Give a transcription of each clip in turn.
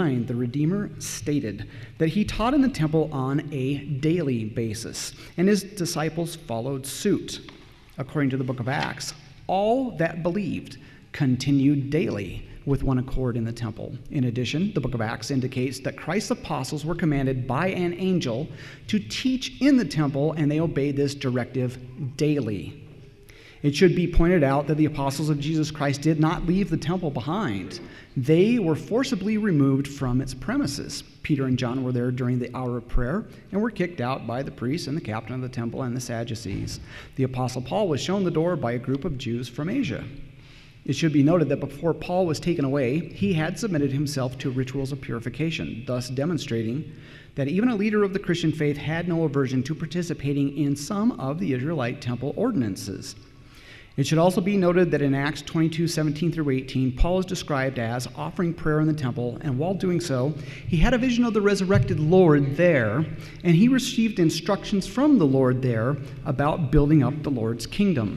39, the Redeemer stated that he taught in the temple on a daily basis, and his disciples followed suit. According to the book of Acts, all that believed continued daily with one accord in the temple. In addition, the book of Acts indicates that Christ's apostles were commanded by an angel to teach in the temple, and they obeyed this directive daily. It should be pointed out that the apostles of Jesus Christ did not leave the temple behind. They were forcibly removed from its premises. Peter and John were there during the hour of prayer and were kicked out by the priests and the captain of the temple and the Sadducees. The apostle Paul was shown the door by a group of Jews from Asia. It should be noted that before Paul was taken away, he had submitted himself to rituals of purification, thus demonstrating that even a leader of the Christian faith had no aversion to participating in some of the Israelite temple ordinances. It should also be noted that in Acts 22:17-18, Paul is described as offering prayer in the temple, and while doing so, he had a vision of the resurrected Lord there, and he received instructions from the Lord there about building up the Lord's kingdom.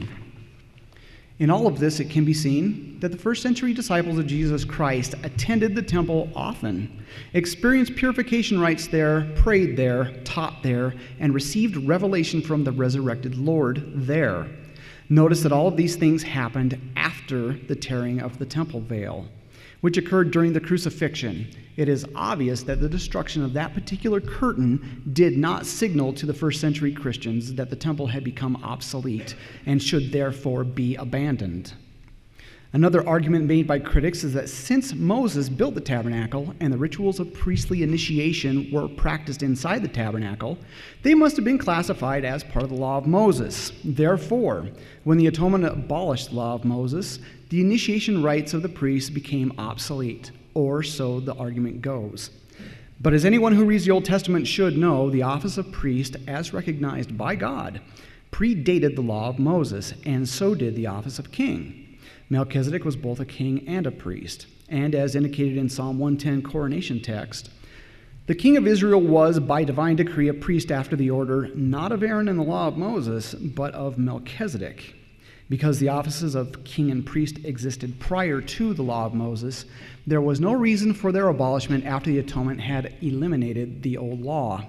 In all of this, it can be seen that the first century disciples of Jesus Christ attended the temple often, experienced purification rites there, prayed there, taught there, and received revelation from the resurrected Lord there. Notice that all of these things happened after the tearing of the temple veil, which occurred during the crucifixion. It is obvious that the destruction of that particular curtain did not signal to the first century Christians that the temple had become obsolete and should therefore be abandoned. Another argument made by critics is that since Moses built the tabernacle and the rituals of priestly initiation were practiced inside the tabernacle, they must have been classified as part of the law of Moses. Therefore, when the atonement abolished the law of Moses, the initiation rites of the priests became obsolete, or so the argument goes. But as anyone who reads the Old Testament should know, the office of priest, as recognized by God, predated the law of Moses, and so did the office of king. Melchizedek was both a king and a priest, and as indicated in Psalm 110 coronation text, the king of Israel was, by divine decree, a priest after the order not of Aaron in the law of Moses, but of Melchizedek. Because the offices of king and priest existed prior to the law of Moses, there was no reason for their abolishment after the atonement had eliminated the old law.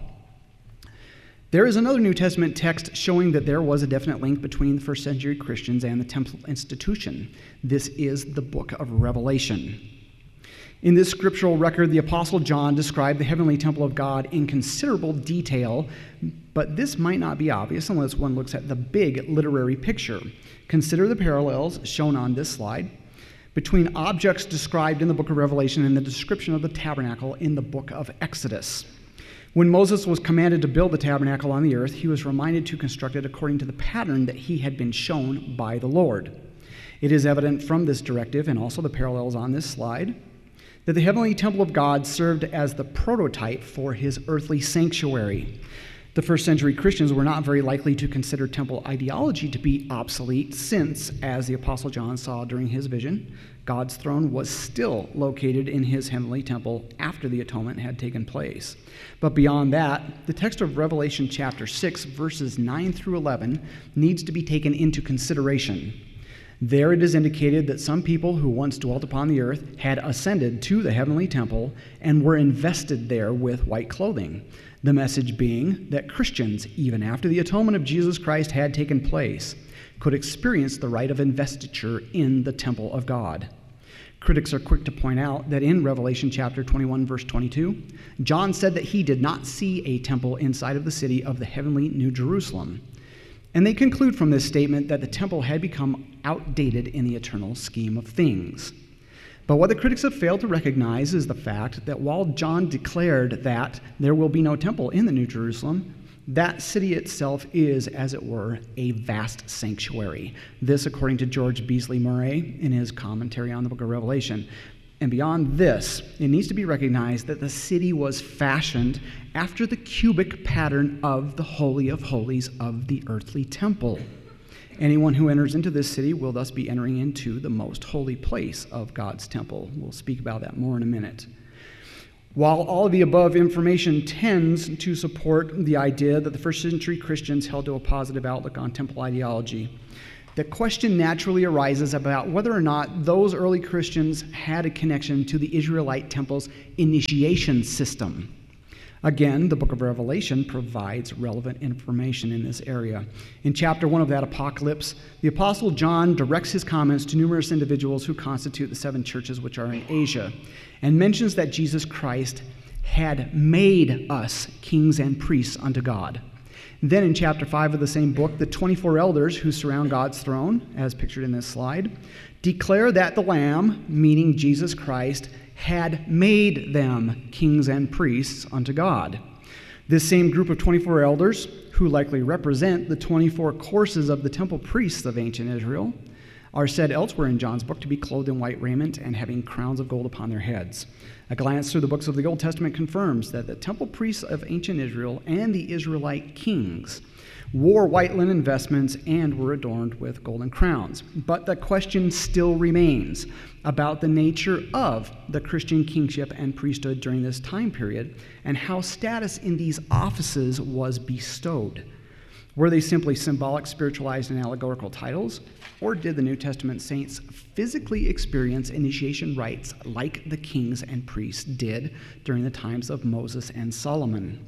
There is another New Testament text showing that there was a definite link between the first century Christians and the temple institution. This is the book of Revelation. In this scriptural record, the Apostle John described the heavenly temple of God in considerable detail, but this might not be obvious unless one looks at the big literary picture. Consider the parallels shown on this slide between objects described in the book of Revelation and the description of the tabernacle in the book of Exodus. When Moses was commanded to build the tabernacle on the earth, he was reminded to construct it according to the pattern that he had been shown by the Lord. It is evident from this directive, and also the parallels on this slide, that the heavenly temple of God served as the prototype for his earthly sanctuary. The first century Christians were not very likely to consider temple ideology to be obsolete since, as the Apostle John saw during his vision, God's throne was still located in his heavenly temple after the atonement had taken place. But beyond that, the text of Revelation chapter 6, verses 9 through 11, needs to be taken into consideration. There it is indicated that some people who once dwelt upon the earth had ascended to the heavenly temple and were invested there with white clothing. The message being that Christians, even after the atonement of Jesus Christ had taken place, could experience the right of investiture in the temple of God. Critics are quick to point out that in Revelation chapter 21, verse 22, John said that he did not see a temple inside of the city of the heavenly New Jerusalem. And they conclude from this statement that the temple had become outdated in the eternal scheme of things. But what the critics have failed to recognize is the fact that while John declared that there will be no temple in the New Jerusalem, that city itself is, as it were, a vast sanctuary. This, according to George Beasley Murray in his commentary on the book of Revelation. And beyond this, it needs to be recognized that the city was fashioned after the cubic pattern of the Holy of Holies of the earthly temple. Anyone who enters into this city will thus be entering into the most holy place of God's temple. We'll speak about that more in a minute. While all of the above information tends to support the idea that the first century Christians held to a positive outlook on temple ideology, the question naturally arises about whether or not those early Christians had a connection to the Israelite temple's initiation system. Again, the book of Revelation provides relevant information in this area. In chapter 1 of that apocalypse, the Apostle John directs his comments to numerous individuals who constitute the 7 churches which are in Asia, and mentions that Jesus Christ had made us kings and priests unto God. Then in chapter 5 of the same book, the 24 elders who surround God's throne, as pictured in this slide, declare that the Lamb, meaning Jesus Christ, had made them kings and priests unto God. This same group of 24 elders, who likely represent the 24 courses of the temple priests of ancient Israel, are said elsewhere in John's book to be clothed in white raiment and having crowns of gold upon their heads. A glance through the books of the Old Testament confirms that the temple priests of ancient Israel and the Israelite kings wore white linen vestments and were adorned with golden crowns. But the question still remains about the nature of the Christian kingship and priesthood during this time period and how status in these offices was bestowed. Were they simply symbolic, spiritualized, and allegorical titles? Or did the New Testament saints physically experience initiation rites like the kings and priests did during the times of Moses and Solomon?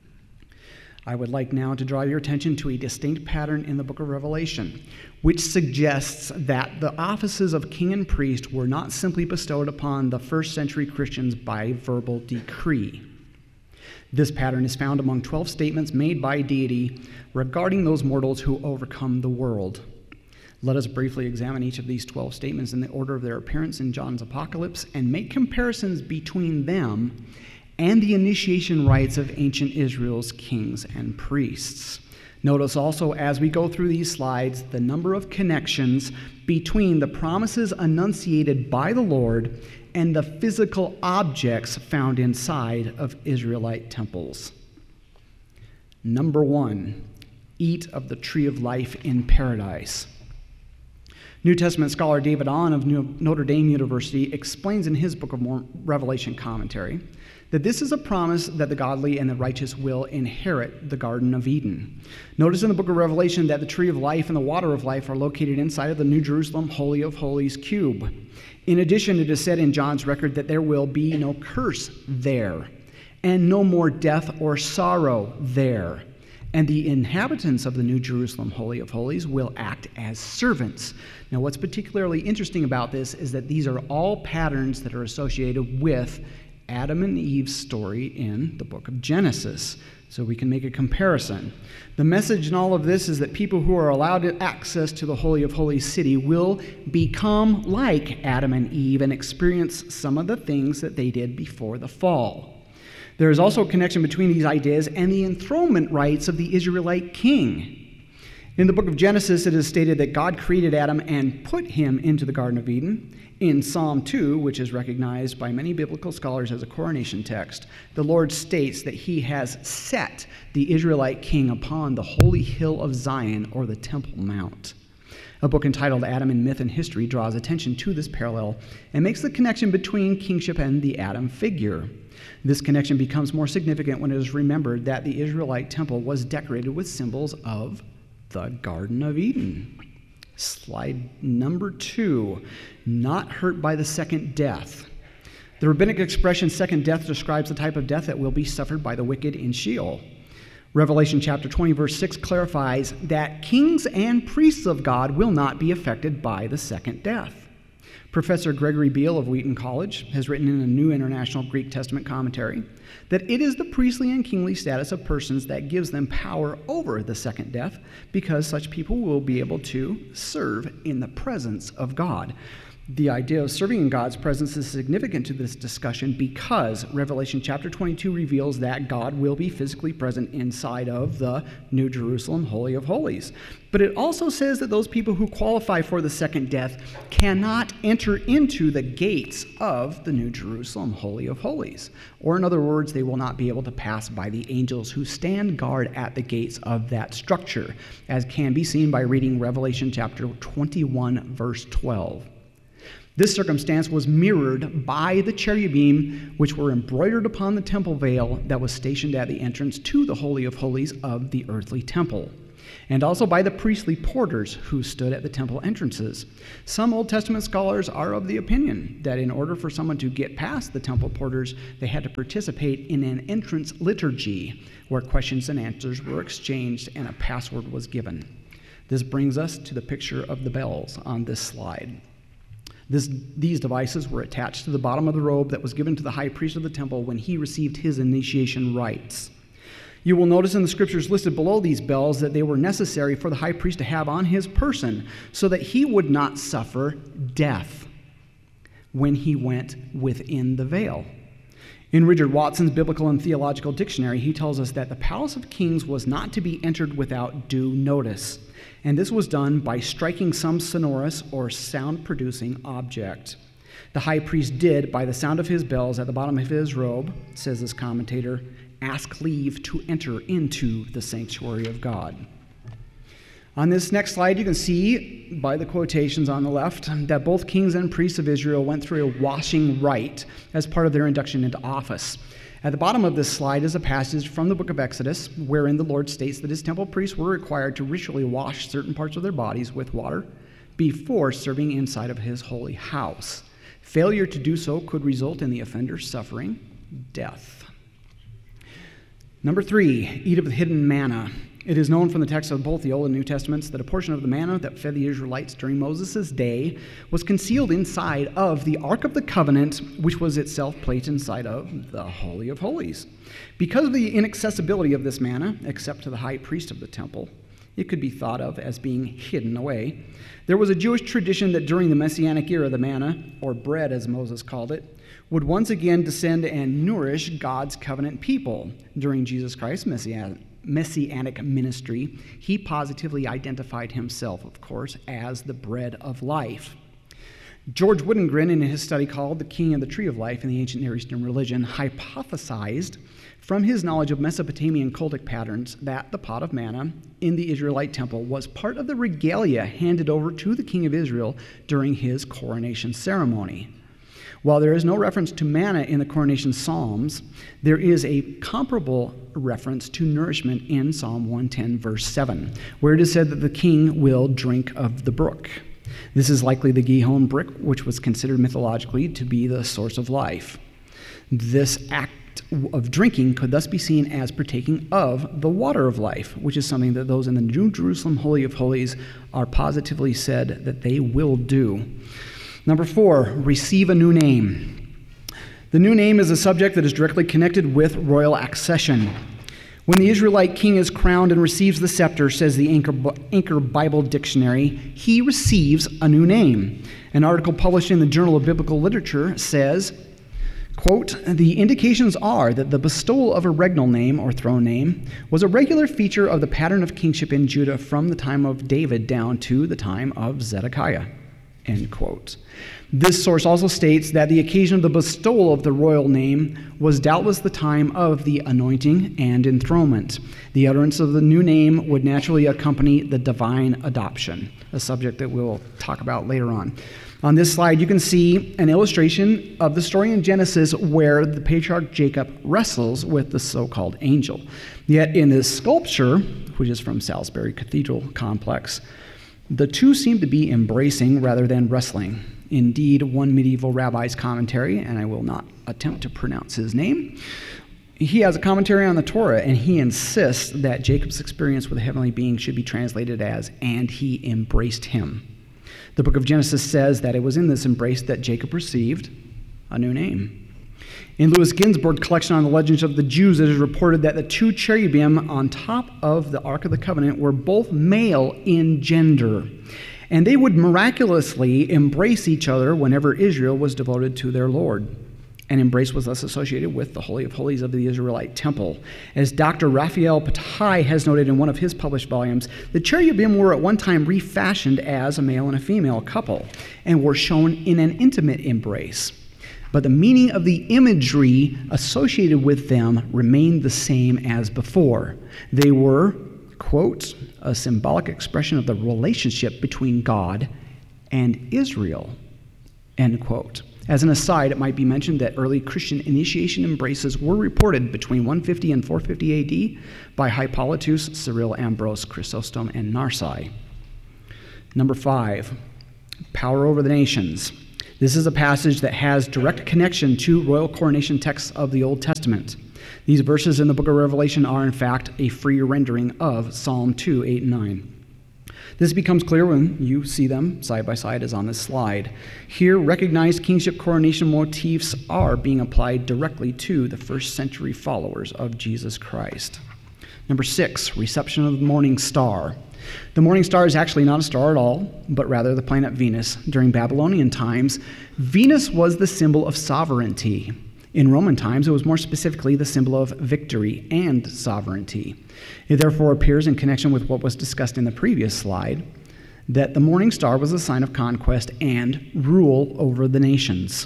I would like now to draw your attention to a distinct pattern in the book of Revelation, which suggests that the offices of king and priest were not simply bestowed upon the first century Christians by verbal decree. This pattern is found among 12 statements made by deity regarding those mortals who overcome the world. Let us briefly examine each of these 12 statements in the order of their appearance in John's Apocalypse and make comparisons between them and the initiation rites of ancient Israel's kings and priests. Notice also, as we go through these slides, the number of connections between the promises enunciated by the Lord and the physical objects found inside of Israelite temples. Number 1, eat of the tree of life in paradise. New Testament scholar David Ahn of Notre Dame University explains in his Book of Revelation commentary that this is a promise that the godly and the righteous will inherit the Garden of Eden. Notice in the book of Revelation that the tree of life and the water of life are located inside of the New Jerusalem Holy of Holies cube. In addition, it is said in John's record that there will be no curse there, and no more death or sorrow there. And the inhabitants of the New Jerusalem Holy of Holies will act as servants. Now, what's particularly interesting about this is that these are all patterns that are associated with Adam and Eve's story in the book of Genesis. So we can make a comparison. The message in all of this is that people who are allowed access to the Holy of Holies city will become like Adam and Eve and experience some of the things that they did before the fall. There is also a connection between these ideas and the enthronement rites of the Israelite king. In the book of Genesis, it is stated that God created Adam and put him into the Garden of Eden. In Psalm 2, which is recognized by many biblical scholars as a coronation text, the Lord states that he has set the Israelite king upon the holy hill of Zion, or the Temple Mount. A book entitled Adam in Myth and History draws attention to this parallel and makes the connection between kingship and the Adam figure. This connection becomes more significant when it is remembered that the Israelite temple was decorated with symbols of the Garden of Eden. Slide number 2, not hurt by the second death. The rabbinic expression second death describes the type of death that will be suffered by the wicked in Sheol. Revelation chapter 20, verse 6 clarifies that kings and priests of God will not be affected by the second death. Professor Gregory Beale of Wheaton College has written in a New International Greek Testament commentary that it is the priestly and kingly status of persons that gives them power over the second death, because such people will be able to serve in the presence of God. The idea of serving in God's presence is significant to this discussion because Revelation chapter 22 reveals that God will be physically present inside of the New Jerusalem Holy of Holies. But it also says that those people who qualify for the second death cannot enter into the gates of the New Jerusalem Holy of Holies. Or in other words, they will not be able to pass by the angels who stand guard at the gates of that structure, as can be seen by reading Revelation chapter 21, verse 12. This circumstance was mirrored by the cherubim which were embroidered upon the temple veil that was stationed at the entrance to the Holy of Holies of the earthly temple. and also by the priestly porters who stood at the temple entrances. Some Old Testament scholars are of the opinion that in order for someone to get past the temple porters, they had to participate in an entrance liturgy where questions and answers were exchanged and a password was given. This brings us to the picture of the bells on this slide. These devices were attached to the bottom of the robe that was given to the high priest of the temple when he received his initiation rites. You will notice in the scriptures listed below these bells that they were necessary for the high priest to have on his person so that he would not suffer death when he went within the veil. In Richard Watson's Biblical and Theological Dictionary, he tells us that the palace of kings was not to be entered without due notice, and this was done by striking some sonorous or sound-producing object. The high priest did, by the sound of his bells at the bottom of his robe, says this commentator, ask leave to enter into the sanctuary of God. On this next slide, you can see by the quotations on the left that both kings and priests of Israel went through a washing rite as part of their induction into office. At the bottom of this slide is a passage from the book of Exodus wherein the Lord states that his temple priests were required to ritually wash certain parts of their bodies with water before serving inside of his holy house. Failure to do so could result in the offender suffering death. Number 3, eat of the hidden manna. It is known from the text of both the Old and New Testaments that a portion of the manna that fed the Israelites during Moses' day was concealed inside of the Ark of the Covenant, which was itself placed inside of the Holy of Holies. Because of the inaccessibility of this manna, except to the high priest of the temple, it could be thought of as being hidden away. There was a Jewish tradition that during the Messianic era, the manna, or bread as Moses called it, would once again descend and nourish God's covenant people. During Jesus Christ's messianic ministry, he positively identified himself, of course, as the bread of life. George Woodengren, in his study called The King and the Tree of Life in the Ancient Near Eastern Religion, hypothesized from his knowledge of Mesopotamian cultic patterns that the pot of manna in the Israelite temple was part of the regalia handed over to the king of Israel during his coronation ceremony. While there is no reference to manna in the coronation psalms, there is a comparable reference to nourishment in Psalm 110, verse 7, where it is said that the king will drink of the brook. This is likely the Gihon brook, which was considered mythologically to be the source of life. This act of drinking could thus be seen as partaking of the water of life, which is something that those in the New Jerusalem Holy of Holies are positively said that they will do. Number 4, receive a new name. The new name is a subject that is directly connected with royal accession. When the Israelite king is crowned and receives the scepter, says the Anchor Bible Dictionary, he receives a new name. An article published in the Journal of Biblical Literature says, quote, the indications are that the bestowal of a regnal name or throne name was a regular feature of the pattern of kingship in Judah from the time of David down to the time of Zedekiah. End quote. This source also states that the occasion of the bestowal of the royal name was doubtless the time of the anointing and enthronement. The utterance of the new name would naturally accompany the divine adoption, a subject that we'll talk about later on. On this slide, you can see an illustration of the story in Genesis where the patriarch Jacob wrestles with the so-called angel. Yet in this sculpture, which is from Salisbury Cathedral Complex, the two seem to be embracing rather than wrestling. Indeed, one medieval rabbi's commentary, and I will not attempt to pronounce his name, he has a commentary on the Torah, and he insists that Jacob's experience with a heavenly being should be translated as, and he embraced him. The book of Genesis says that it was in this embrace that Jacob received a new name. In Louis Ginsburg's collection on the legends of the Jews, it is reported that the two cherubim on top of the Ark of the Covenant were both male in gender, and they would miraculously embrace each other whenever Israel was devoted to their Lord. An embrace was thus associated with the Holy of Holies of the Israelite temple. As Dr. Raphael Patai has noted in one of his published volumes, the cherubim were at one time refashioned as a male and a female couple and were shown in an intimate embrace. But the meaning of the imagery associated with them remained the same as before. They were, quote, a symbolic expression of the relationship between God and Israel, end quote. As an aside, it might be mentioned that early Christian initiation embraces were reported between 150 and 450 AD by Hippolytus, Cyril, Ambrose, Chrysostom, and Narsi. Number 5, power over the nations. This is a passage that has direct connection to royal coronation texts of the Old Testament. These verses in the book of Revelation are, in fact, a free rendering of Psalm 2, 8, and 9. This becomes clear when you see them side by side as on this slide. Here, recognized kingship coronation motifs are being applied directly to the first century followers of Jesus Christ. Number 6, reception of the morning star. The morning star is actually not a star at all, but rather the planet Venus. During Babylonian times, Venus was the symbol of sovereignty. In Roman times, it was more specifically the symbol of victory and sovereignty. It therefore appears in connection with what was discussed in the previous slide, that the morning star was a sign of conquest and rule over the nations.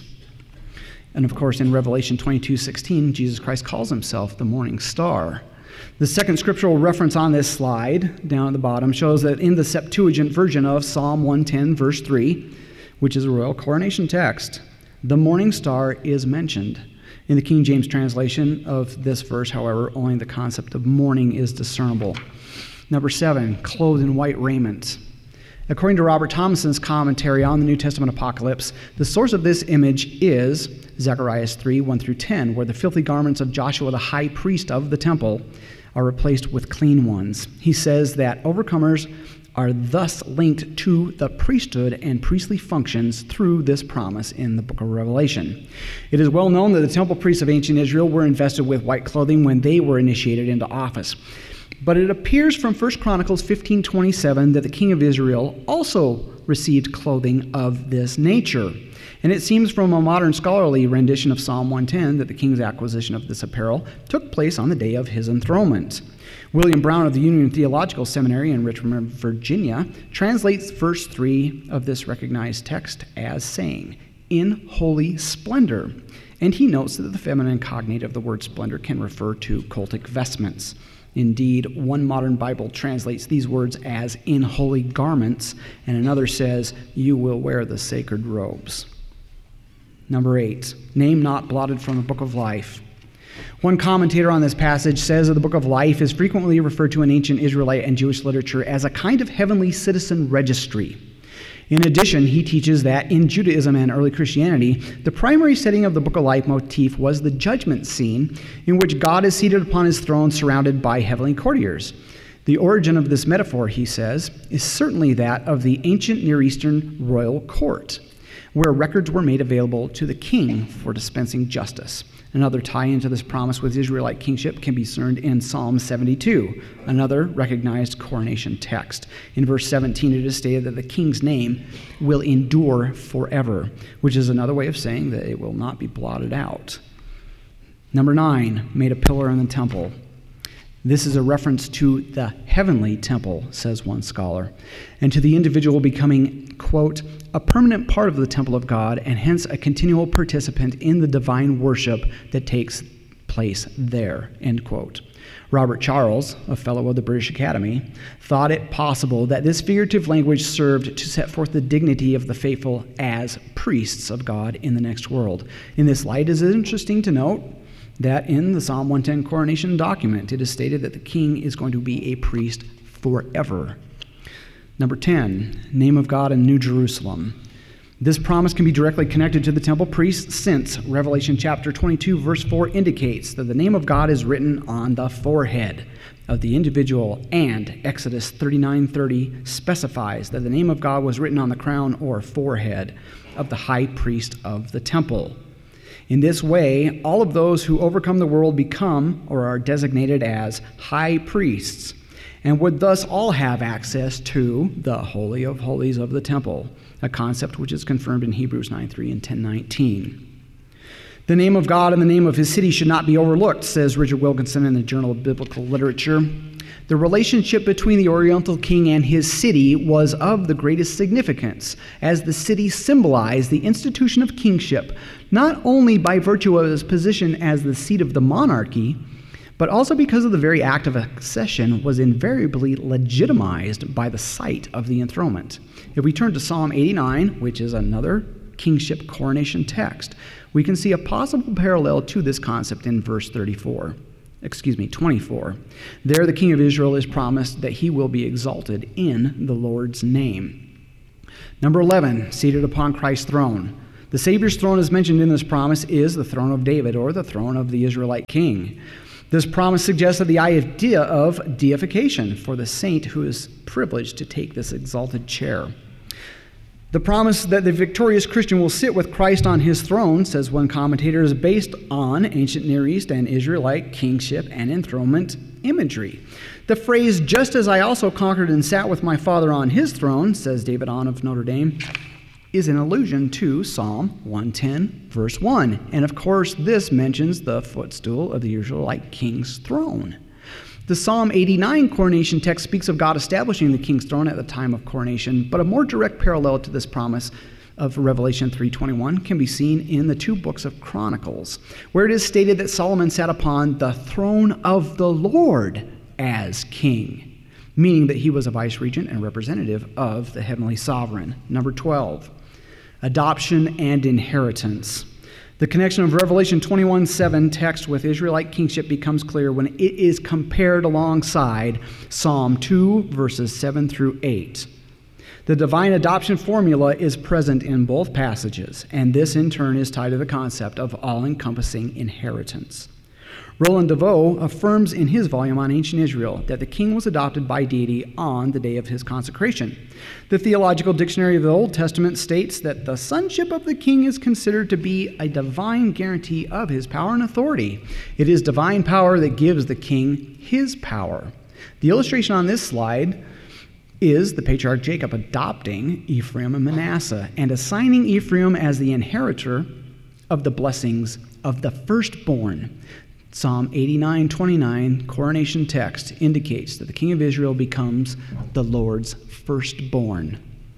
And of course, in Revelation 22:16, Jesus Christ calls himself the morning star. The second scriptural reference on this slide, down at the bottom, shows that in the Septuagint version of Psalm 110, verse 3, which is a royal coronation text, the morning star is mentioned. In the King James translation of this verse, however, only the concept of morning is discernible. Number 7, clothed in white raiment. According to Robert Thomason's commentary on the New Testament Apocalypse, the source of this image is Zechariah 3, 1 through 10, where the filthy garments of Joshua, the high priest of the temple, are replaced with clean ones. He says that overcomers are thus linked to the priesthood and priestly functions through this promise in the book of Revelation. It is well known that the temple priests of ancient Israel were invested with white clothing when they were initiated into office. But it appears from 1 Chronicles 15:27 that the king of Israel also received clothing of this nature. And it seems from a modern scholarly rendition of Psalm 110 that the king's acquisition of this apparel took place on the day of his enthronement. William Brown of the Union Theological Seminary in Richmond, Virginia, translates verse 3 of this recognized text as saying, "in holy splendor." And he notes that the feminine cognate of the word splendor can refer to cultic vestments. Indeed, one modern Bible translates these words as "in holy garments," and another says, "you will wear the sacred robes." Number 8, name not blotted from the book of life. One commentator on this passage says that the book of life is frequently referred to in ancient Israelite and Jewish literature as a kind of heavenly citizen registry. In addition, he teaches that in Judaism and early Christianity, the primary setting of the book of life motif was the judgment scene in which God is seated upon his throne surrounded by heavenly courtiers. The origin of this metaphor, he says, is certainly that of the ancient Near Eastern royal court, where records were made available to the king for dispensing justice. Another tie-in to this promise with Israelite kingship can be discerned in Psalm 72, another recognized coronation text. In verse 17, it is stated that the king's name will endure forever, which is another way of saying that it will not be blotted out. Number 9, made a pillar in the temple. This is a reference to the heavenly temple, says one scholar, and to the individual becoming, quote, a permanent part of the temple of God and hence a continual participant in the divine worship that takes place there, end quote. Robert Charles, a fellow of the British Academy, thought it possible that this figurative language served to set forth the dignity of the faithful as priests of God in the next world. In this light, it is interesting to note that in the Psalm 110 coronation document, it is stated that the king is going to be a priest forever. Number 10, name of God in New Jerusalem. This promise can be directly connected to the temple priests since Revelation chapter 22, verse 4 indicates that the name of God is written on the forehead of the individual, and Exodus 39:30 specifies that the name of God was written on the crown or forehead of the high priest of the temple. In this way, all of those who overcome the world become or are designated as high priests and would thus all have access to the Holy of Holies of the temple, a concept which is confirmed in Hebrews 9:3 and 10:19. The name of God and the name of his city should not be overlooked, says Richard Wilkinson in the Journal of Biblical Literature. The relationship between the Oriental king and his city was of the greatest significance, as the city symbolized the institution of kingship, not only by virtue of its position as the seat of the monarchy, but also because of the very act of accession was invariably legitimized by the site of the enthronement. If we turn to Psalm 89, which is another kingship coronation text, we can see a possible parallel to this concept in verse 24. 24. There the king of Israel is promised that he will be exalted in the Lord's name. Number 11, seated upon Christ's throne. The Savior's throne, as mentioned in this promise, is the throne of David, or the throne of the Israelite king. This promise suggested the idea of deification for the saint who is privileged to take this exalted chair. The promise that the victorious Christian will sit with Christ on his throne, says one commentator, is based on ancient Near East and Israelite kingship and enthronement imagery. The phrase, just as I also conquered and sat with my Father on his throne, says David Ahn of Notre Dame, is an allusion to Psalm 110, verse 1. And of course, this mentions the footstool of the Israelite king's throne. The Psalm 89 coronation text speaks of God establishing the king's throne at the time of coronation, but a more direct parallel to this promise of Revelation 3:21 can be seen in the two books of Chronicles, where it is stated that Solomon sat upon the throne of the Lord as king, meaning that he was a vice-regent and representative of the heavenly sovereign. Number 12, adoption and inheritance. The connection of Revelation 21:7 text with Israelite kingship becomes clear when it is compared alongside Psalm 2, verses 7 through 8. The divine adoption formula is present in both passages, and this in turn is tied to the concept of all-encompassing inheritance. Roland DeVoe affirms in his volume on ancient Israel that the king was adopted by deity on the day of his consecration. The Theological Dictionary of the Old Testament states that the sonship of the king is considered to be a divine guarantee of his power and authority. It is divine power that gives the king his power. The illustration on this slide is the patriarch Jacob adopting Ephraim and Manasseh and assigning Ephraim as the inheritor of the blessings of the firstborn. Psalm 89:29 coronation text indicates that the king of Israel becomes the Lord's firstborn.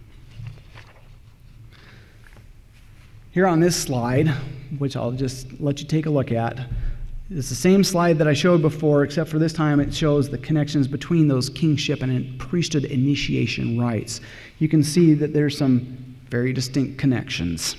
Here on this slide, which I'll just let you take a look at, is the same slide that I showed before, except for this time it shows the connections between those kingship and priesthood initiation rites. You can see that there's some very distinct connections.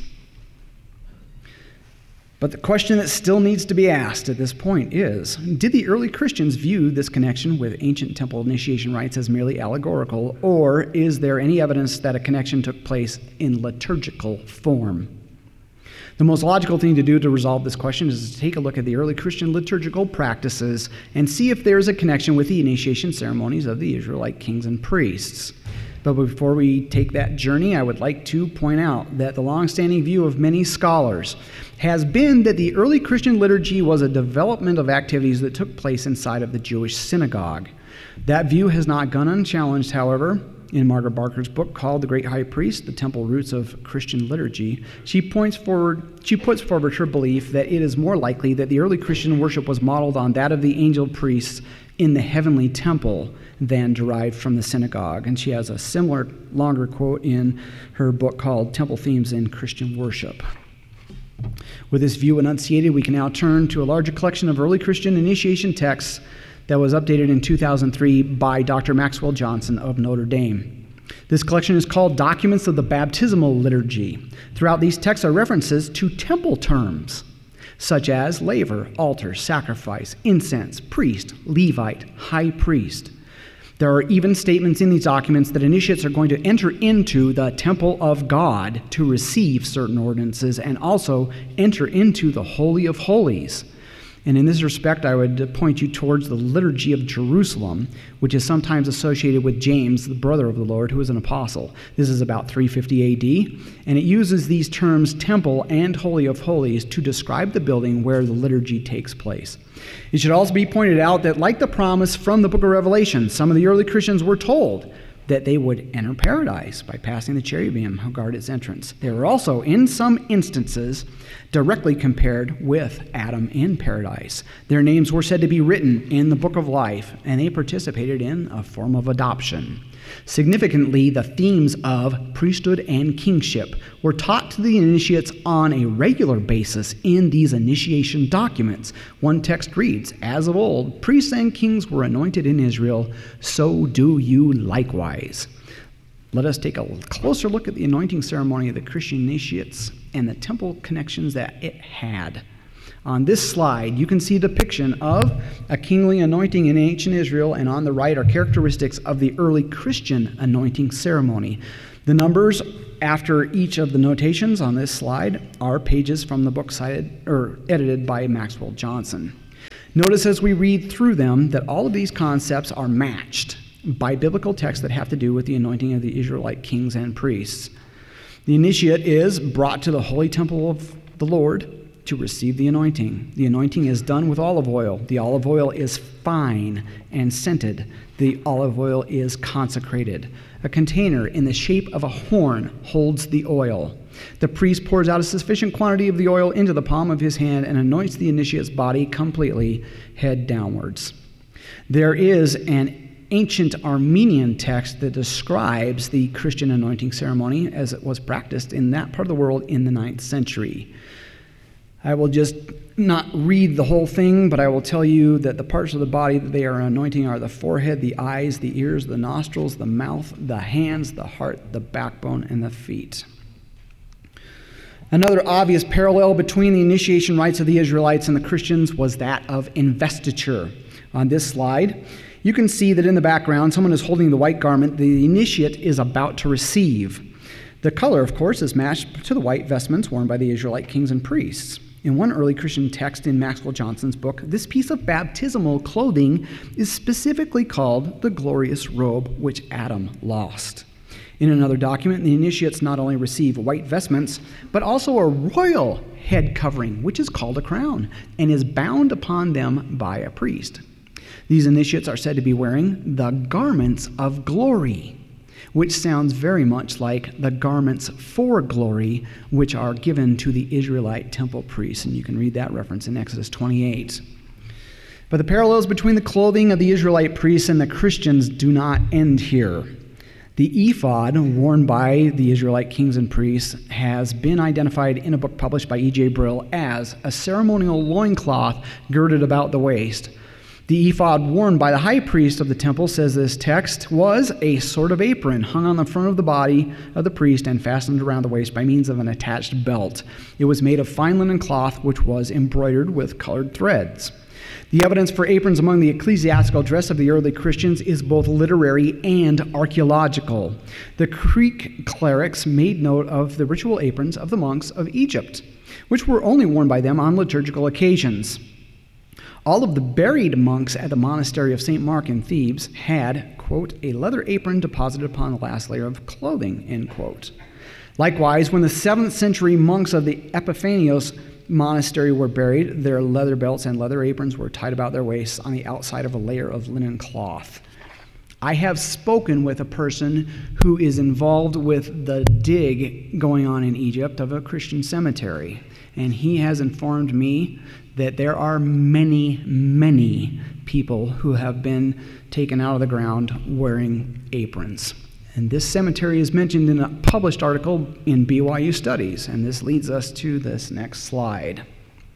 But the question that still needs to be asked at this point is, did the early Christians view this connection with ancient temple initiation rites as merely allegorical, or is there any evidence that a connection took place in liturgical form? The most logical thing to do to resolve this question is to take a look at the early Christian liturgical practices and see if there is a connection with the initiation ceremonies of the Israelite kings and priests. But before we take that journey, I would like to point out that the long-standing view of many scholars has been that the early Christian liturgy was a development of activities that took place inside of the Jewish synagogue. That view has not gone unchallenged, however. In Margaret Barker's book called The Great High Priest, The Temple Roots of Christian Liturgy, she puts forward her belief that it is more likely that the early Christian worship was modeled on that of the angel priests in the heavenly temple than derived from the synagogue. And she has a similar longer quote in her book called Temple Themes in Christian Worship. With this view enunciated, we can now turn to a larger collection of early Christian initiation texts that was updated in 2003 by Dr. Maxwell Johnson of Notre Dame. This collection is called Documents of the Baptismal Liturgy. Throughout these texts are references to temple terms, such as laver, altar, sacrifice, incense, priest, Levite, high priest. There are even statements in these documents that initiates are going to enter into the temple of God to receive certain ordinances and also enter into the Holy of Holies. And in this respect, I would point you towards the Liturgy of Jerusalem, which is sometimes associated with James, the brother of the Lord, who was an apostle. This is about 350 AD, and it uses these terms temple and Holy of Holies to describe the building where the liturgy takes place. It should also be pointed out that, like the promise from the book of Revelation, some of the early Christians were told that they would enter paradise by passing the cherubim who guard its entrance. They were also, in some instances, directly compared with Adam in paradise. Their names were said to be written in the book of life, and they participated in a form of adoption. Significantly, the themes of priesthood and kingship were taught to the initiates on a regular basis in these initiation documents. One text reads, "As of old, priests and kings were anointed in Israel, so do you likewise." Let us take a closer look at the anointing ceremony of the Christian initiates and the temple connections that it had. On this slide, you can see a depiction of a kingly anointing in ancient Israel, and on the right are characteristics of the early Christian anointing ceremony. The numbers after each of the notations on this slide are pages from the book edited by Maxwell Johnson. Notice as we read through them that all of these concepts are matched by biblical texts that have to do with the anointing of the Israelite kings and priests. The initiate is brought to the holy temple of the Lord to receive the anointing. The anointing is done with olive oil. The olive oil is fine and scented. The olive oil is consecrated. A container in the shape of a horn holds the oil. The priest pours out a sufficient quantity of the oil into the palm of his hand and anoints the initiate's body completely, head downwards. There is an ancient Armenian text that describes the Christian anointing ceremony as it was practiced in that part of the world in the 9th century. I will just not read the whole thing, but I will tell you that the parts of the body that they are anointing are the forehead, the eyes, the ears, the nostrils, the mouth, the hands, the heart, the backbone, and the feet. Another obvious parallel between the initiation rites of the Israelites and the Christians was that of investiture. On this slide, you can see that in the background, someone is holding the white garment the initiate is about to receive. The color, of course, is matched to the white vestments worn by the Israelite kings and priests. In one early Christian text in Maxwell Johnson's book, this piece of baptismal clothing is specifically called the glorious robe which Adam lost. In another document, the initiates not only receive white vestments, but also a royal head covering, which is called a crown, and is bound upon them by a priest. These initiates are said to be wearing the garments of glory, which sounds very much like the garments for glory, which are given to the Israelite temple priests. And you can read that reference in Exodus 28. But the parallels between the clothing of the Israelite priests and the Christians do not end here. The ephod worn by the Israelite kings and priests has been identified in a book published by E.J. Brill as a ceremonial loincloth girded about the waist. The ephod worn by the high priest of the temple, says this text, was a sort of apron hung on the front of the body of the priest and fastened around the waist by means of an attached belt. It was made of fine linen cloth, which was embroidered with colored threads. The evidence for aprons among the ecclesiastical dress of the early Christians is both literary and archaeological. The Greek clerics made note of the ritual aprons of the monks of Egypt, which were only worn by them on liturgical occasions. All of the buried monks at the monastery of St. Mark in Thebes had, quote, a leather apron deposited upon the last layer of clothing, end quote. Likewise, when the 7th century monks of the Epiphanios monastery were buried, their leather belts and leather aprons were tied about their waists on the outside of a layer of linen cloth. I have spoken with a person who is involved with the dig going on in Egypt of a Christian cemetery, and he has informed me that there are many, many people who have been taken out of the ground wearing aprons. And this cemetery is mentioned in a published article in BYU Studies, and this leads us to this next slide.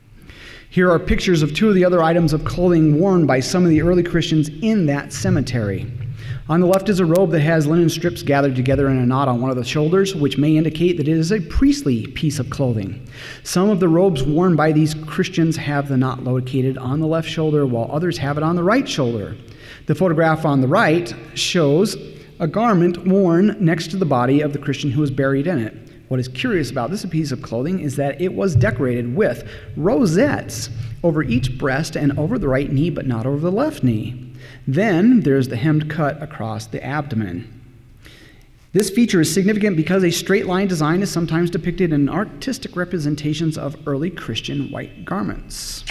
Here are pictures of two of the other items of clothing worn by some of the early Christians in that cemetery. On the left is a robe that has linen strips gathered together in a knot on one of the shoulders, which may indicate that it is a priestly piece of clothing. Some of the robes worn by these Christians have the knot located on the left shoulder, while others have it on the right shoulder. The photograph on the right shows a garment worn next to the body of the Christian who was buried in it. What is curious about this piece of clothing is that it was decorated with rosettes over each breast and over the right knee, but not over the left knee. Then there's the hemmed cut across the abdomen. This feature is significant because a straight line design is sometimes depicted in artistic representations of early Christian white garments.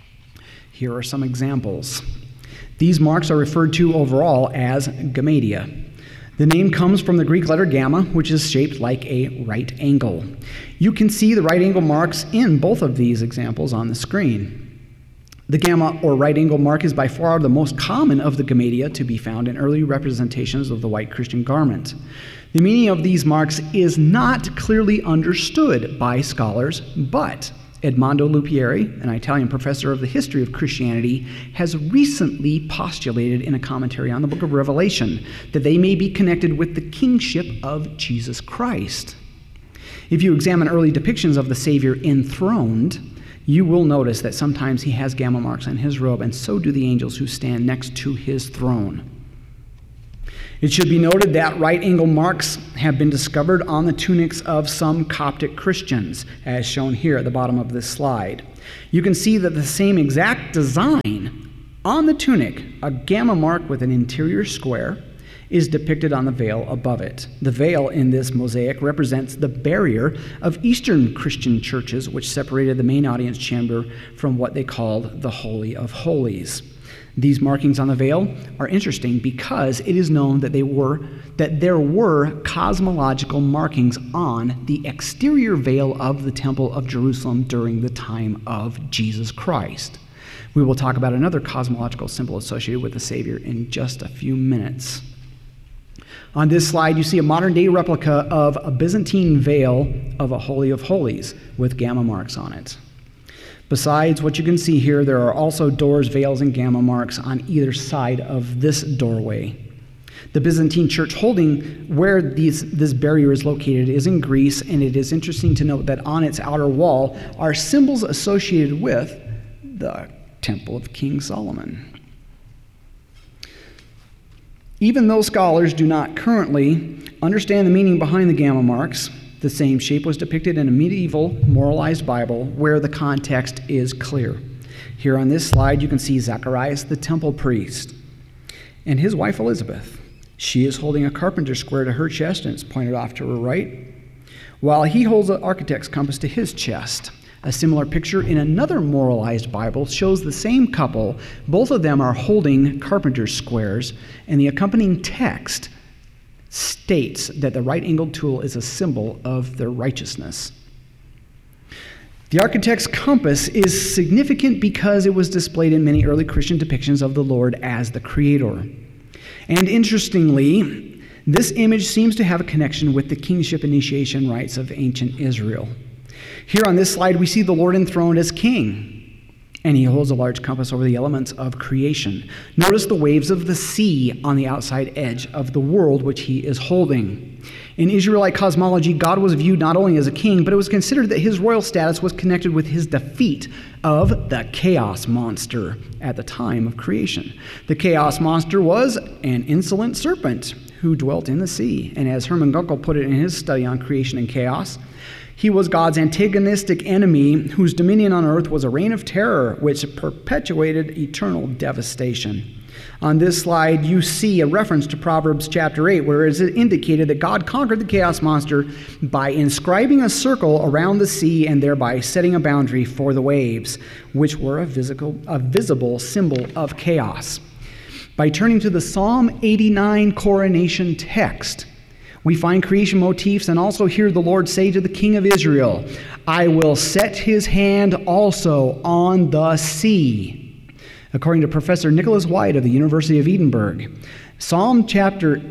Here are some examples. These marks are referred to overall as gammatia. The name comes from the Greek letter gamma, which is shaped like a right angle. You can see the right angle marks in both of these examples on the screen. The gamma or right angle mark is by far the most common of the gammatia to be found in early representations of the white Christian garment. The meaning of these marks is not clearly understood by scholars, but Edmondo Lupieri, an Italian professor of the history of Christianity, has recently postulated in a commentary on the book of Revelation that they may be connected with the kingship of Jesus Christ. If you examine early depictions of the Savior enthroned, you will notice that sometimes he has gamma marks on his robe, and so do the angels who stand next to his throne. It should be noted that right-angle marks have been discovered on the tunics of some Coptic Christians, as shown here at the bottom of this slide. You can see that the same exact design on the tunic, a gamma mark with an interior square, is depicted on the veil above it. The veil in this mosaic represents the barrier of Eastern Christian churches, which separated the main audience chamber from what they called the Holy of Holies. These markings on the veil are interesting because it is known that there were cosmological markings on the exterior veil of the Temple of Jerusalem during the time of Jesus Christ. We will talk about another cosmological symbol associated with the Savior in just a few minutes. On this slide, you see a modern-day replica of a Byzantine veil of a Holy of Holies with gamma marks on it. Besides what you can see here, there are also doors, veils, and gamma marks on either side of this doorway. The Byzantine church holding where this barrier is located is in Greece, and it is interesting to note that on its outer wall are symbols associated with the Temple of King Solomon. Even though scholars do not currently understand the meaning behind the gamma marks, the same shape was depicted in a medieval moralized Bible where the context is clear. Here on this slide, you can see Zacharias, the temple priest, and his wife Elizabeth. She is holding a carpenter's square to her chest, and it's pointed off to her right, while he holds an architect's compass to his chest. A similar picture in another moralized Bible shows the same couple. Both of them are holding carpenter's squares, and the accompanying text states that the right-angled tool is a symbol of their righteousness. The architect's compass is significant because it was displayed in many early Christian depictions of the Lord as the Creator. And interestingly, this image seems to have a connection with the kingship initiation rites of ancient Israel. Here on this slide, we see the Lord enthroned as king, and he holds a large compass over the elements of creation. Notice the waves of the sea on the outside edge of the world which he is holding. In Israelite cosmology, God was viewed not only as a king, but it was considered that his royal status was connected with his defeat of the chaos monster at the time of creation. The chaos monster was an insolent serpent who dwelt in the sea, and as Hermann Gunkel put it in his study on creation and chaos, he was God's antagonistic enemy whose dominion on earth was a reign of terror which perpetuated eternal devastation. On this slide, you see a reference to Proverbs chapter 8, where it is indicated that God conquered the chaos monster by inscribing a circle around the sea and thereby setting a boundary for the waves, which were a visible symbol of chaos. By turning to the Psalm 89 coronation text, we find creation motifs and also hear the Lord say to the King of Israel, "I will set his hand also on the sea." According to Professor Nicholas White of the University of Edinburgh, Psalm chapter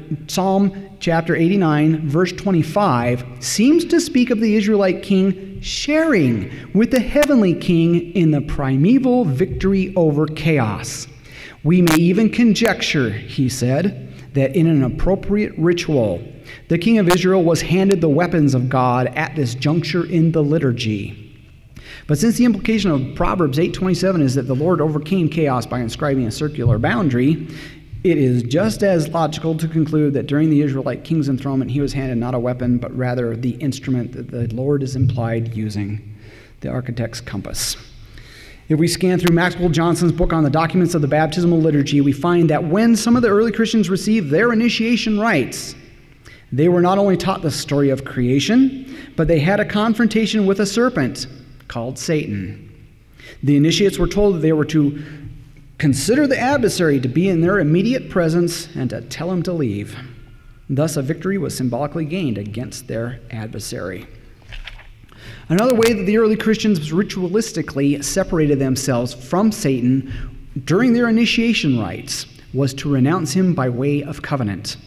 89, verse 25, seems to speak of the Israelite king sharing with the heavenly king in the primeval victory over chaos. We may even conjecture, he said, that in an appropriate ritual, the king of Israel was handed the weapons of God at this juncture in the liturgy. But since the implication of Proverbs 8:27 is that the Lord overcame chaos by inscribing a circular boundary, it is just as logical to conclude that during the Israelite king's enthronement, he was handed not a weapon, but rather the instrument that the Lord is implied using, the architect's compass. If we scan through Maxwell Johnson's book on the documents of the baptismal liturgy, we find that when some of the early Christians received their initiation rites, they were not only taught the story of creation, but they had a confrontation with a serpent called Satan. The initiates were told that they were to consider the adversary to be in their immediate presence and to tell him to leave. Thus, a victory was symbolically gained against their adversary. Another way that the early Christians ritualistically separated themselves from Satan during their initiation rites was to renounce him by way of covenant.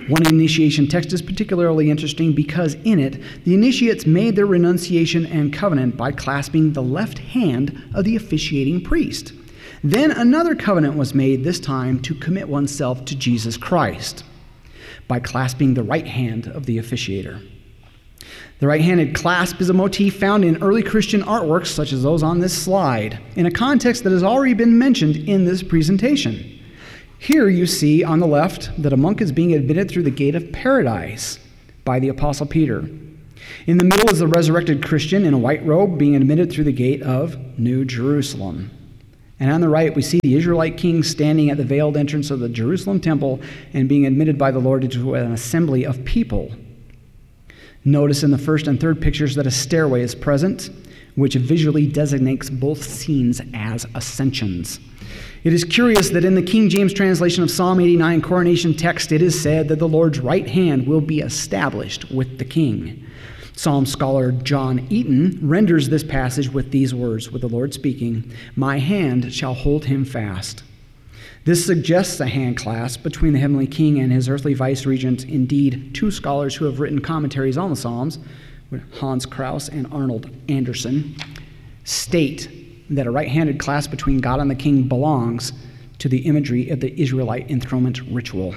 One initiation text is particularly interesting because in it, the initiates made their renunciation and covenant by clasping the left hand of the officiating priest. Then another covenant was made, this time to commit oneself to Jesus Christ, by clasping the right hand of the officiator. The right-handed clasp is a motif found in early Christian artworks, such as those on this slide, in a context that has already been mentioned in this presentation. Here you see on the left that a monk is being admitted through the gate of paradise by the Apostle Peter. In the middle is the resurrected Christian in a white robe being admitted through the gate of New Jerusalem. And on the right, we see the Israelite king standing at the veiled entrance of the Jerusalem temple and being admitted by the Lord into an assembly of people. Notice in the first and third pictures that a stairway is present, which visually designates both scenes as ascensions. It is curious that in the King James translation of Psalm 89 coronation text, it is said that the Lord's right hand will be established with the king. Psalm scholar John Eaton renders this passage with these words, with the Lord speaking, "My hand shall hold him fast." This suggests a hand clasp between the heavenly king and his earthly vice-regent. Indeed, two scholars who have written commentaries on the Psalms, Hans Kraus and Arnold Anderson, state that a right-handed clasp between God and the king belongs to the imagery of the Israelite enthronement ritual.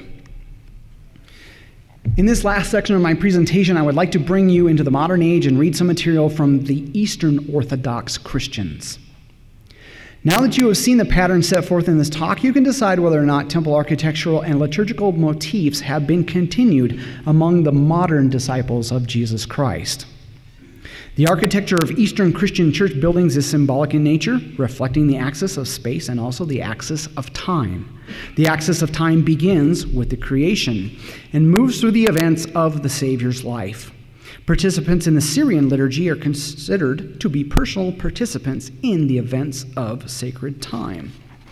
In this last section of my presentation, I would like to bring you into the modern age and read some material from the Eastern Orthodox Christians. Now that you have seen the pattern set forth in this talk, you can decide whether or not temple architectural and liturgical motifs have been continued among the modern disciples of Jesus Christ. The architecture of Eastern Christian church buildings is symbolic in nature, reflecting the axis of space and also the axis of time. The axis of time begins with the creation and moves through the events of the Savior's life. Participants in the Syrian liturgy are considered to be personal participants in the events of sacred time.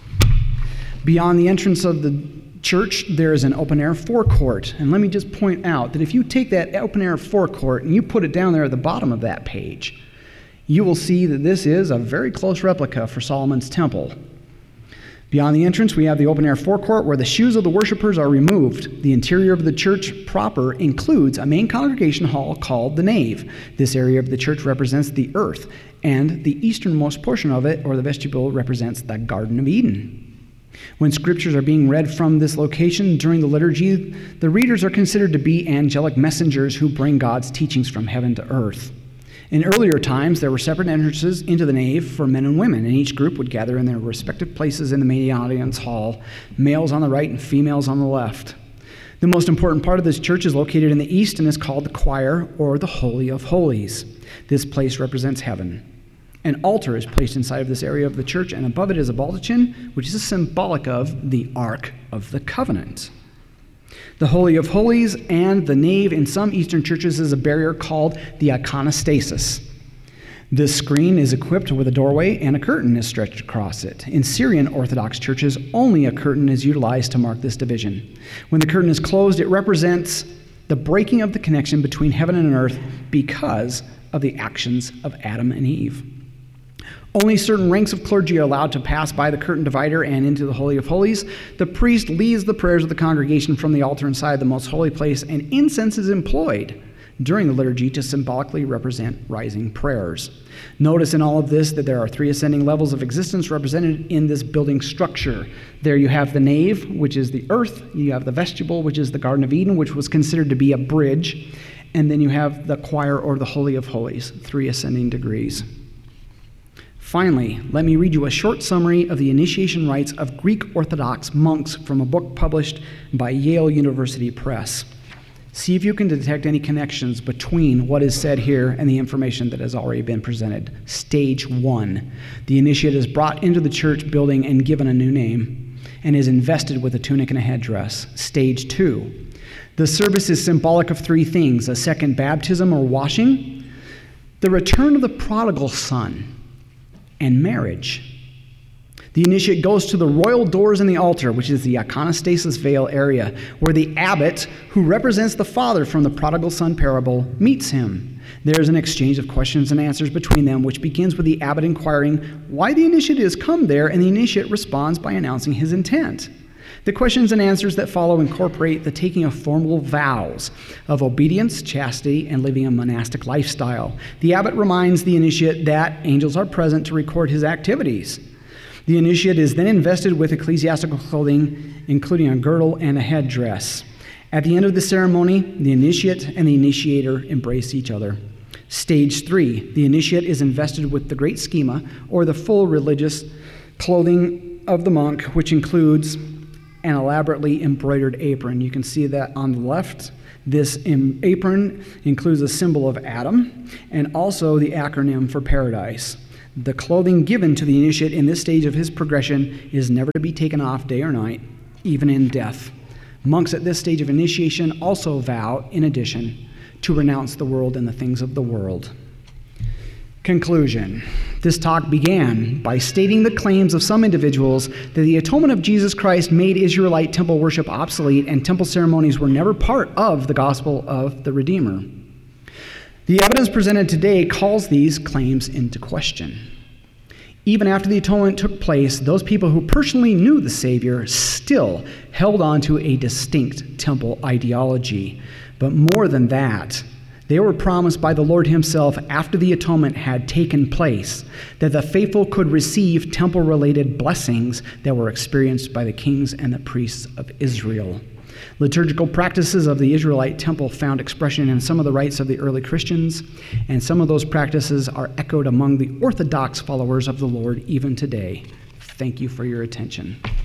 Beyond the entrance of the church, there is an open-air forecourt. And let me just point out that if you take that open-air forecourt and you put it down there at the bottom of that page, you will see that this is a very close replica for Solomon's temple. Beyond the entrance, we have the open-air forecourt where the shoes of the worshipers are removed. The interior of the church proper includes a main congregation hall called the nave. This area of the church represents the earth, and the easternmost portion of it, or the vestibule, represents the Garden of Eden. When scriptures are being read from this location during the liturgy, the readers are considered to be angelic messengers who bring God's teachings from heaven to earth. In earlier times, there were separate entrances into the nave for men and women, and each group would gather in their respective places in the main audience hall, males on the right and females on the left. The most important part of this church is located in the east and is called the choir, or the Holy of Holies. This place represents heaven. An altar is placed inside of this area of the church, and above it is a baldachin, which is symbolic of the Ark of the Covenant. The Holy of Holies and the nave in some Eastern churches is a barrier called the iconostasis. This screen is equipped with a doorway and a curtain is stretched across it. In Syrian Orthodox churches, only a curtain is utilized to mark this division. When the curtain is closed, it represents the breaking of the connection between heaven and earth because of the actions of Adam and Eve. Only certain ranks of clergy are allowed to pass by the curtain divider and into the Holy of Holies. The priest leads the prayers of the congregation from the altar inside the most holy place, and incense is employed during the liturgy to symbolically represent rising prayers. Notice in all of this that there are three ascending levels of existence represented in this building structure. There you have the nave, which is the earth. You have the vestibule, which is the Garden of Eden, which was considered to be a bridge. And then you have the choir, or the Holy of Holies, three ascending degrees. Finally, let me read you a short summary of the initiation rites of Greek Orthodox monks from a book published by Yale University Press. See if you can detect any connections between what is said here and the information that has already been presented. Stage 1. The initiate is brought into the church building and given a new name and is invested with a tunic and a headdress. Stage 2. The service is symbolic of three things: a second baptism or washing, the return of the prodigal son, and marriage. The initiate goes to the royal doors in the altar, which is the iconostasis veil area, where the abbot, who represents the father from the prodigal son parable, meets him. There's an exchange of questions and answers between them, which begins with the abbot inquiring why the initiate has come there, and the initiate responds by announcing his intent. The questions and answers that follow incorporate the taking of formal vows of obedience, chastity, and living a monastic lifestyle. The abbot reminds the initiate that angels are present to record his activities. The initiate is then invested with ecclesiastical clothing, including a girdle and a headdress. At the end of the ceremony, the initiate and the initiator embrace each other. Stage 3, the initiate is invested with the great schema, or the full religious clothing of the monk, which includes an elaborately embroidered apron. You can see that on the left. This apron includes a symbol of Adam and also the acronym for paradise. The clothing given to the initiate in this stage of his progression is never to be taken off day or night, even in death. Monks at this stage of initiation also vow, in addition, to renounce the world and the things of the world. Conclusion. This talk began by stating the claims of some individuals that the atonement of Jesus Christ made Israelite temple worship obsolete and temple ceremonies were never part of the gospel of the Redeemer. The evidence presented today calls these claims into question. Even after the atonement took place, those people who personally knew the Savior still held on to a distinct temple ideology. But more than that, they were promised by the Lord himself after the atonement had taken place that the faithful could receive temple-related blessings that were experienced by the kings and the priests of Israel. Liturgical practices of the Israelite temple found expression in some of the rites of the early Christians, and some of those practices are echoed among the Orthodox followers of the Lord even today. Thank you for your attention.